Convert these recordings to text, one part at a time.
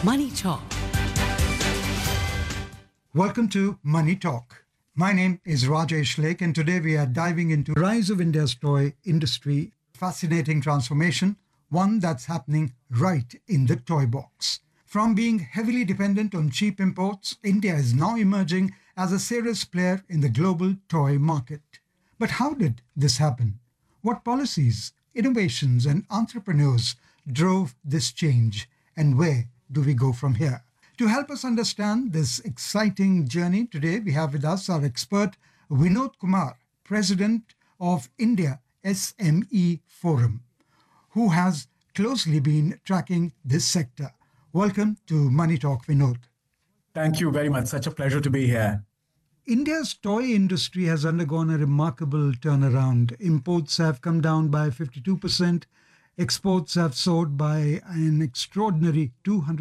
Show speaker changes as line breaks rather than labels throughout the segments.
Money Talk.
Welcome to Money Talk. My name is Rajesh Lake, and today we are diving into rise of India's toy industry, fascinating transformation, one that's happening right in the toy box. From being heavily dependent on cheap imports, India is now emerging as a serious player in the global toy market. But how did this happen? What policies, innovations, and entrepreneurs drove this change, and where do we go from here? To help us understand this exciting journey, today we have with us our expert Vinod Kumar, President of India SME Forum, who has closely been tracking this sector. Welcome to Money Talk, Vinod.
Thank you very much. Such a pleasure to be here.
India's toy industry has undergone a remarkable turnaround. Imports have come down by 52%. Exports have soared by an extraordinary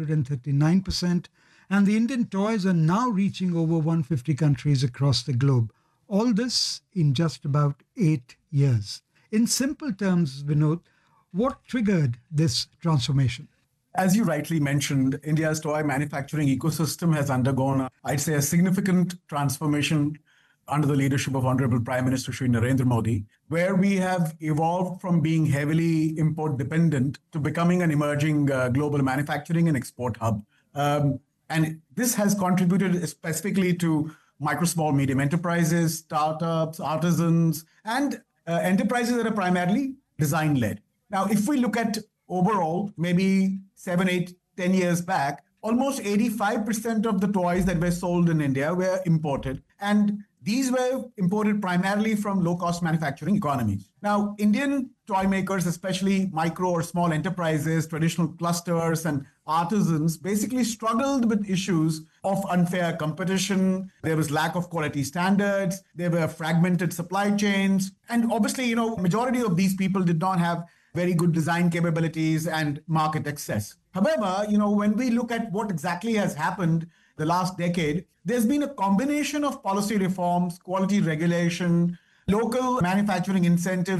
239%, and the Indian toys are now reaching over 150 countries across the globe. All this in just about 8 years. In simple terms, Vinod, what triggered this transformation?
As you rightly mentioned, India's toy manufacturing ecosystem has undergone, I'd say, a significant transformation under the leadership of Honorable Prime Minister Shri Narendra Modi, where we have evolved from being heavily import dependent to becoming an emerging global manufacturing and export hub. And this has contributed specifically to micro, small, medium enterprises, startups, artisans, and enterprises that are primarily design-led. Now, if we look at overall, maybe 7, 8, 10 years back, almost 85% of the toys that were sold in India were imported. And these were imported primarily from low-cost manufacturing economies. Now, Indian toy makers, especially micro or small enterprises, traditional clusters, and artisans, basically struggled with issues of unfair competition. There was lack of quality standards. There were fragmented supply chains. And obviously, majority of these people did not have very good design capabilities and market access. However, when we look at what exactly has happened the last decade, there's been a combination of policy reforms, quality regulation, local manufacturing incentives,